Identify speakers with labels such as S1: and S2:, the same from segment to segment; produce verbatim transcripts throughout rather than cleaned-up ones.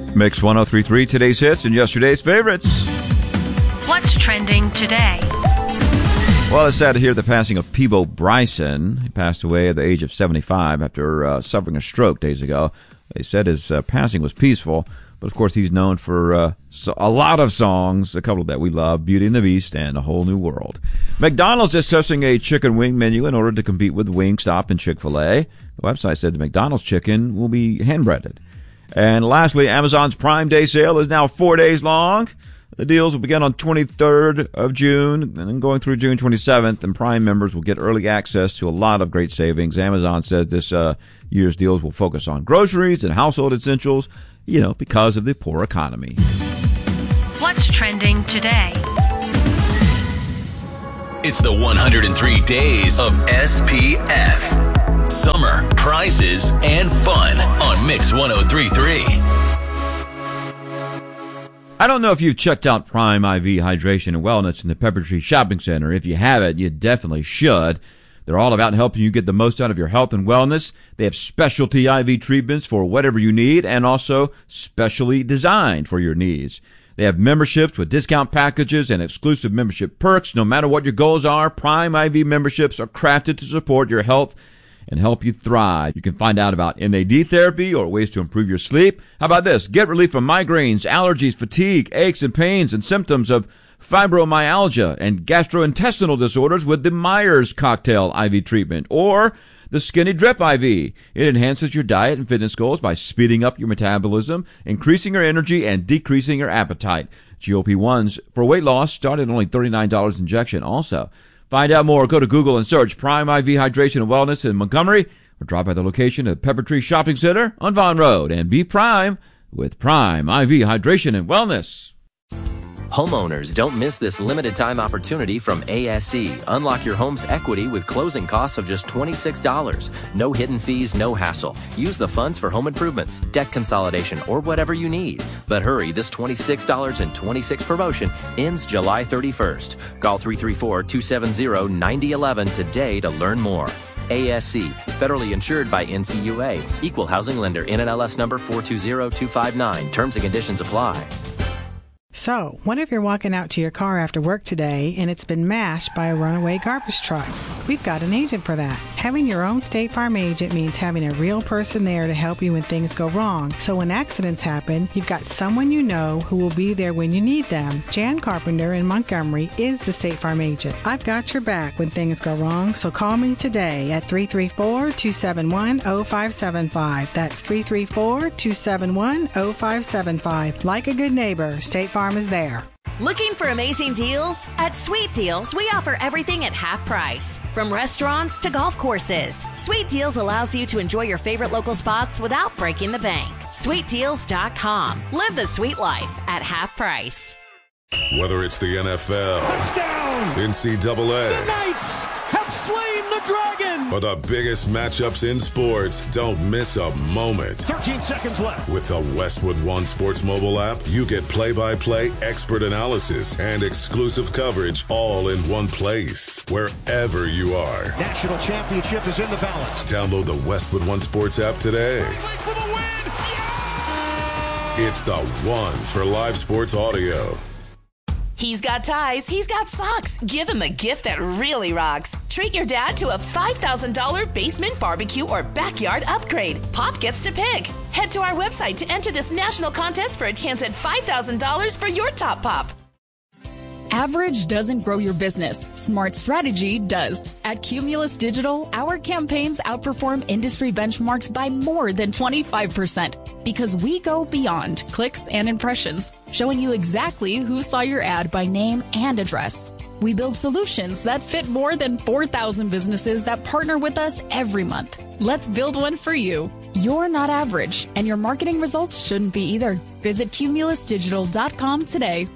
S1: Mix one oh three point three, today's hits and yesterday's favorites.
S2: What's trending today?
S1: Well, it's sad to hear the passing of Peabo Bryson. He passed away at the age of seventy-five after uh, suffering a stroke days ago. They said his uh, passing was peaceful, but of course he's known for uh, so, a lot of songs, a couple that we love, Beauty and the Beast and A Whole New World. McDonald's is testing a chicken wing menu in order to compete with Wingstop and Chick-fil-A. The website said the McDonald's chicken will be hand-breaded. And lastly, Amazon's Prime Day sale is now four days long. The deals will begin on twenty-third of June and then going through June twenty-seventh, and Prime members will get early access to a lot of great savings. Amazon says this uh, year's deals will focus on groceries and household essentials, you know, because of the poor economy.
S2: What's trending today?
S3: It's the one hundred three days of S P F. Summer, prizes, and fun on Mix one oh three point three.
S1: I don't know if you've checked out Prime I V Hydration and Wellness in the Pepper Tree Shopping Center. If you haven't, you definitely should. They're all about helping you get the most out of your health and wellness. They have specialty I V treatments for whatever you need and also specially designed for your needs. They have memberships with discount packages and exclusive membership perks. No matter what your goals are, Prime I V memberships are crafted to support your health and help you thrive. You can find out about N A D therapy or ways to improve your sleep. How about this? Get relief from migraines, allergies, fatigue, aches and pains, and symptoms of fibromyalgia and gastrointestinal disorders with the Myers Cocktail I V treatment or the Skinny Drip I V. It enhances your diet and fitness goals by speeding up your metabolism, increasing your energy, and decreasing your appetite. G O P ones for weight loss start at only thirty-nine dollars injection also. Find out more. Go to Google and search Prime I V Hydration and Wellness in Montgomery or drop by the location at Pepper Tree Shopping Center on Vaughn Road and be Prime with Prime I V Hydration and Wellness.
S4: Homeowners, don't miss this limited time opportunity from A S E. Unlock your home's equity with closing costs of just twenty-six dollars. No hidden fees, no hassle. Use the funds for home improvements, debt consolidation, or whatever you need. But hurry, this twenty-six dollars and twenty-six cents promotion ends July thirty-first. Call three three four, two seven zero, nine zero one one today to learn more. A S E, federally insured by N C U A. Equal housing lender, N M L S number four two zero two five nine. Terms and conditions apply.
S5: So, what if you're walking out to your car after work today and it's been mashed by a runaway garbage truck? We've got an agent for that. Having your own State Farm agent means having a real person there to help you when things go wrong. So when accidents happen, you've got someone you know who will be there when you need them. Jan Carpenter in Montgomery is the State Farm agent. I've got your back when things go wrong, so call me today at three three four, two seven one, zero five seven five. That's three three four, two seven one, zero five seven five. Like a good neighbor, State Farm is there.
S6: Looking for amazing deals? At Sweet Deals, we offer everything at half price. From restaurants to golf courses, Sweet Deals allows you to enjoy your favorite local spots without breaking the bank. sweet deals dot com. Live the sweet life at half price.
S7: Whether it's the N F L,
S8: touchdown,
S7: N C double A,
S8: the Knights have slain the dragon,
S7: or the biggest matchups in sports, don't miss a moment.
S8: thirteen seconds left.
S7: With the Westwood One Sports mobile app, you get play-by-play, expert analysis, and exclusive coverage all in one place, wherever you are.
S8: National championship is in the balance.
S7: Download the Westwood One Sports app today.
S8: For the win. Yeah!
S7: It's the one for live sports audio.
S9: He's got ties, he's got socks. Give him a gift that really rocks. Treat your dad to a five thousand dollars basement barbecue or backyard upgrade. Pop gets to pick. Head to our website to enter this national contest for a chance at five thousand dollars for your top pop.
S10: Average doesn't grow your business. Smart strategy does. At Cumulus Digital, our campaigns outperform industry benchmarks by more than twenty-five percent because we go beyond clicks and impressions, showing you exactly who saw your ad by name and address. We build solutions that fit more than four thousand businesses that partner with us every month. Let's build one for you. You're not average, and your marketing results shouldn't be either. Visit cumulus digital dot com today.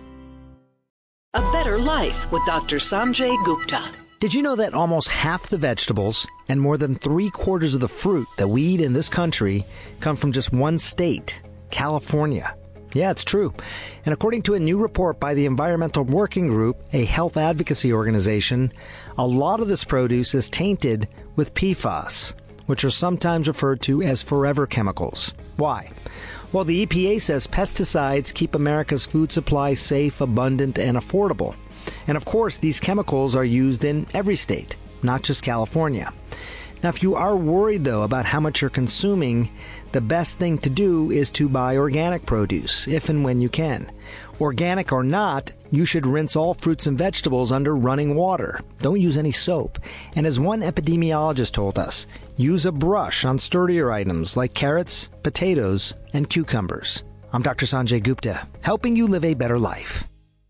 S11: A Better Life with Doctor Sanjay Gupta.
S12: Did you know that almost half the vegetables and more than three quarters of the fruit that we eat in this country come from just one state, California? Yeah, it's true. And according to a new report by the Environmental Working Group, a health advocacy organization, a lot of this produce is tainted with P FAS, which are sometimes referred to as forever chemicals. Why? Well, the E P A says pesticides keep America's food supply safe, abundant, and affordable. And of course, these chemicals are used in every state, not just California. Now, if you are worried, though, about how much you're consuming, the best thing to do is to buy organic produce, if and when you can. Organic or not, you should rinse all fruits and vegetables under running water. Don't use any soap. And as one epidemiologist told us, use a brush on sturdier items like carrots, potatoes, and cucumbers. I'm Doctor Sanjay Gupta, helping you live a better life.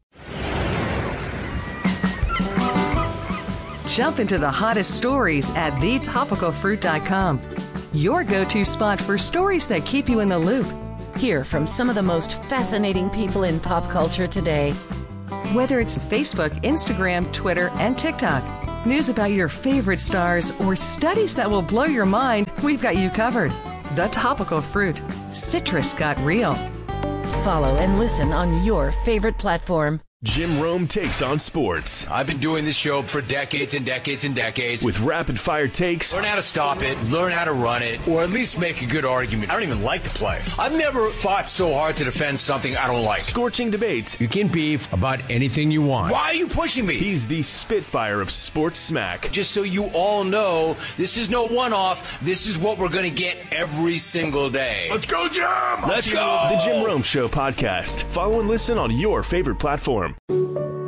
S13: Jump into the hottest stories at the topical fruit dot com. Your go-to spot for stories that keep you in the loop.
S6: Hear from some of the most fascinating people in pop culture today.
S13: Whether it's Facebook, Instagram, Twitter, and TikTok, news about your favorite stars, or studies that will blow your mind, we've got you covered. The Topical Fruit. Citrus got real.
S6: Follow and listen on your favorite platform.
S14: Jim Rome takes on sports.
S15: I've been doing this show for decades and decades and decades.
S14: With rapid-fire takes.
S15: Learn how to stop it, learn how to run it, or at least make a good argument. I don't even like the play. I've never fought so hard to defend something I don't like.
S14: Scorching debates.
S15: You can beef about anything you want. Why are you pushing me?
S14: He's the Spitfire of sports smack.
S15: Just so you all know, this is no one-off. This is what we're going to get every single day.
S14: Let's go, Jim!
S15: Let's go!
S14: The Jim Rome Show podcast. Follow and listen on your favorite platform.